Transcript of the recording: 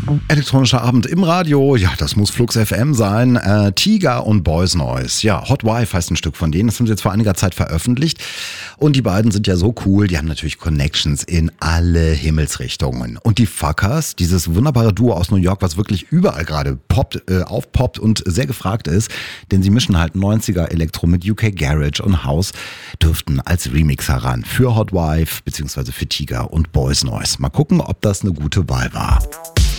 Elektronischer Abend im Radio, ja, das muss Flux FM sein. Tiger und Boys Noise. Ja, Hot Wife heißt ein Stück von denen. Das haben sie jetzt vor einiger Zeit veröffentlicht. Und die beiden sind ja so cool, die haben natürlich Connections in alle Himmelsrichtungen. Und die Fuckers, dieses wunderbare Duo aus New York, was wirklich überall gerade aufpoppt und sehr gefragt ist, denn sie mischen halt 90er Elektro mit UK Garage und House, dürften als Remixer ran für Hot Wife bzw. für Tiger und Boys Noise. Mal gucken, ob das eine gute Wahl war.